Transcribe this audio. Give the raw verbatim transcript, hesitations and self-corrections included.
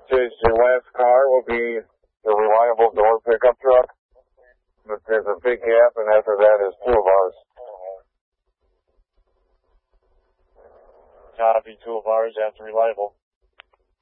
Chase, your last car will be the reliable door pickup truck. But there's a big gap, and after that is two of ours. Copy, two of ours after reliable.